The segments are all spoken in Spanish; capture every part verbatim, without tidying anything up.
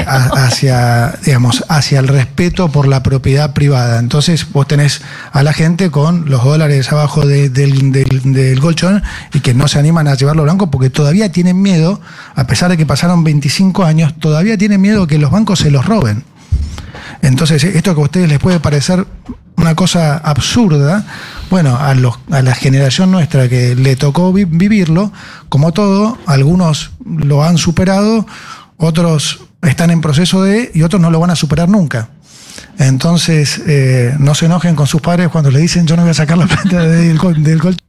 a, hacia, digamos, hacia el respeto por la propiedad privada. Entonces vos tenés a la gente con los dólares abajo de, del, del, del colchón y que no se animan a llevarlo al banco porque todavía tienen miedo, a pesar de que pasaron veinticinco años, todavía tienen miedo que los bancos se los roben. Entonces, esto que a ustedes les puede parecer una cosa absurda, bueno, a, los, a la generación nuestra que le tocó vi- vivirlo, como todo, algunos lo han superado, otros están en proceso de, y otros no lo van a superar nunca. Entonces, eh, no se enojen con sus padres cuando le dicen yo no voy a sacar la plata del, col- del colchón.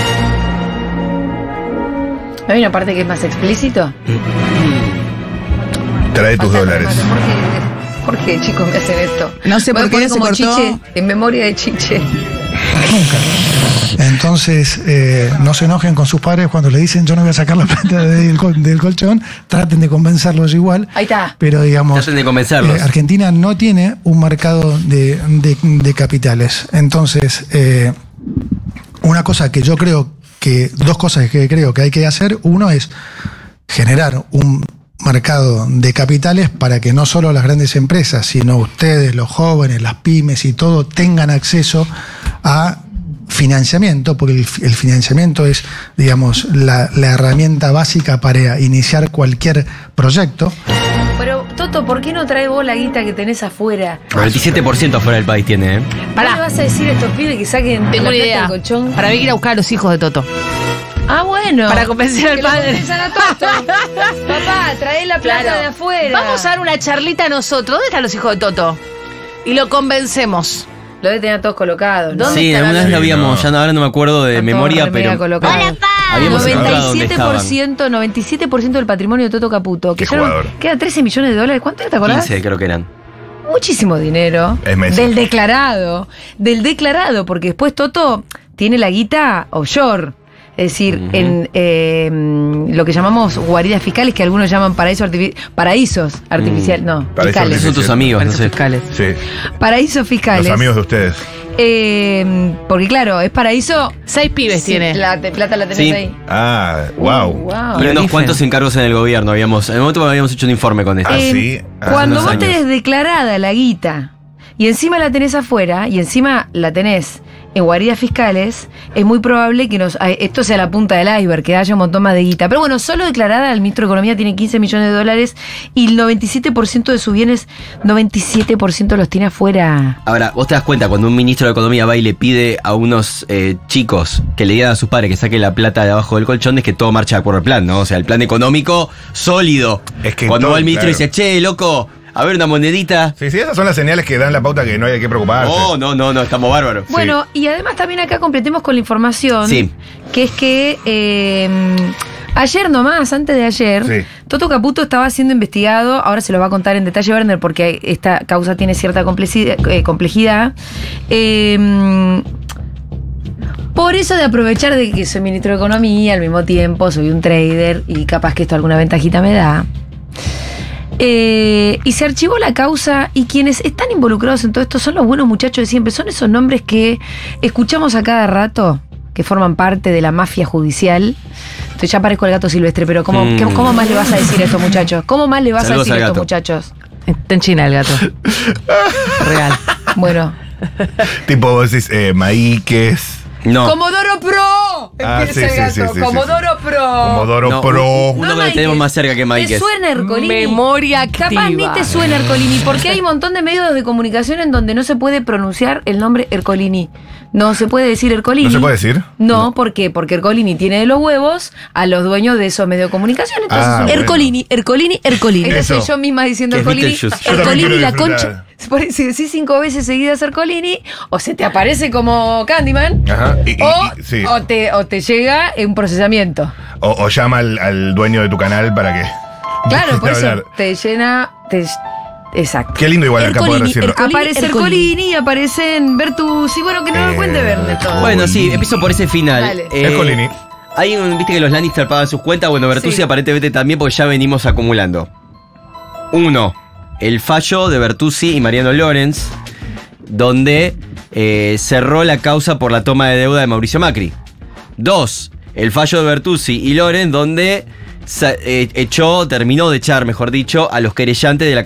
¿Hay una parte que es más explícito? Trae tus O sea, dólares. ¿Por qué, por qué, chicos, me hacen esto? No sé Voy a por qué poner se como cortó. Chiche, en memoria de Chiche. Nunca. Entonces, eh, no se enojen con sus padres cuando le dicen yo no voy a sacar la plata del, col- del colchón, traten de convencerlos igual. Ahí está. Pero digamos, Traten de convencerlos. eh, Argentina no tiene un mercado de, de, de capitales. Entonces, eh, una cosa que yo creo que, dos cosas que creo que hay que hacer, uno es generar un mercado de capitales para que no solo las grandes empresas, sino ustedes, los jóvenes, las pymes y todo, tengan acceso a financiamiento, porque el, el financiamiento es, digamos, la, la herramienta básica para iniciar cualquier proyecto. Pero, Toto, ¿por qué no traes vos la guita que tenés afuera? El veintisiete por ciento afuera del país tiene, ¿eh? ¿Qué le vas a decir a estos pibes que saquen Tengo la una plata idea. del colchón? Para mí ir a buscar a los hijos de Toto. Ah, bueno. Para convencer al Que lo padre. convenzan a Toto. Papá, trae la plata Claro. de afuera. Vamos a dar una charlita nosotros. ¿Dónde están los hijos de Toto? Y lo convencemos. Lo debe tener todos colocados, ¿no? ¿Dónde Sí, estarán alguna vez los- lo habíamos, ya no, ahora no me acuerdo de Están memoria, todos re mega pero colocados. habíamos encontrado dónde noventa y siete por ciento, noventa y siete por ciento del patrimonio de Toto Caputo. Que Qué ya no- jugador. queda trece millones de dólares. ¿Cuánto era, te acordás? quince creo que eran. Muchísimo dinero. Es Messi. Del declarado. Del declarado, porque después Toto tiene la guita offshore. Es decir, Ujú. en eh, lo que llamamos guaridas fiscales, que algunos llaman paraísos, artifi- paraísos artificiales. Mm. No, Paraísos fiscales. Esos son tus amigos, no Paraísos sé. fiscales. Sí, Paraísos fiscales. los amigos de ustedes. Eh, porque claro, es paraíso. Seis pibes Sí, tiene. La de plata la tenés Sí. ahí. Ah, wow. Uh, wow. Y unos Tenerife. cuantos encargos en el gobierno habíamos. En el momento habíamos hecho un informe con esto. Ah, Eh, sí. Ah, Cuando unos vos años. tenés declarada la guita y encima la tenés afuera y encima la tenés en guaridas fiscales, es muy probable que nos, a- esto sea la punta del iceberg, que haya un montón más de guita. Pero bueno, solo declarada, el ministro de Economía tiene quince millones de dólares y el noventa y siete por ciento de sus bienes, noventa y siete por ciento los tiene afuera. Ahora, vos te das cuenta, cuando un ministro de Economía va y le pide a unos eh, chicos que le digan a sus padres que saquen la plata de abajo del colchón, es que todo marcha por el plan, ¿no? O sea, el plan económico sólido. Es que cuando todo, va el ministro claro. y dice, che, loco, a ver una monedita. Sí, sí, esas son las señales que dan la pauta que no hay que preocuparse. No, no, no, no, estamos bárbaros. Bueno, y además también acá completemos con la información, Sí. que es que eh, ayer nomás, antes de ayer, Sí. Toto Caputo estaba siendo investigado, ahora se lo va a contar en detalle Werner porque esta causa tiene cierta complexidad, eh, complejidad. Eh, por eso de aprovechar de que soy ministro de Economía, al mismo tiempo soy un trader y capaz que esto alguna ventajita me da. Eh, y se archivó la causa y quienes están involucrados en todo esto son los buenos muchachos de siempre, son esos nombres que escuchamos a cada rato, que forman parte de la mafia judicial. Entonces ya parezco el gato silvestre, pero ¿cómo, Mm. qué- ¿cómo más le vas a decir a estos muchachos? ¿Cómo más le vas Saludos a decir al a estos gato. muchachos? Está en China el gato. Real. Bueno, Tipo, vos decís, eh, Maíques. No. Comodoro Pro. Ah, Empieza sí, el sí, gato. sí, sí, sí, Comodoro Pro. Comodoro No, Pro. un- Uno que Maíquez. tenemos más cerca que Maíquez. ¿Te suena Ercolini? Memoria activa. Capaz ni te suena Ercolini, porque hay un montón de medios de comunicación en donde no se puede pronunciar el nombre Ercolini. No se puede decir Ercolini. ¿No se puede decir? No, ¿por qué? Porque Ercolini tiene de los huevos a los dueños de esos medios de comunicación. Entonces, Ah, er- bueno. Ercolini, Ercolini, Ercolini. entonces Eso. yo misma diciendo Que es Ercolini, Beetlejuice. Yo también Ercolini quiero la disfrutar. concha. Por- Si decís cinco veces seguidas Ercolini, o se te aparece como Candyman, Ajá. Y- y- o, y- sí. o te, o te llega en procesamiento. O, o llama al, al dueño de tu canal para que. Claro, por eso hablar. te llena. Te, exacto. Qué lindo igual acá poder Ercolini, decirlo. Ercolini. Aparece Ercolini, aparecen Bertus. Y bueno, que no lo Eh, cuente Verne todo. Bueno, sí, empiezo por ese final. Dale. Eh, Ercolini. Hay un, viste que los Lannister pagan sus cuentas, bueno, Bertuzzi Sí. aparentemente también porque ya venimos acumulando. Uno, el fallo de Bertuzzi y Mariano Lorenz, donde eh, cerró la causa por la toma de deuda de Mauricio Macri. Dos, el fallo de Bertuzzi y Lorenz, donde sa- eh, echó, terminó de echar, mejor dicho, a los querellantes de la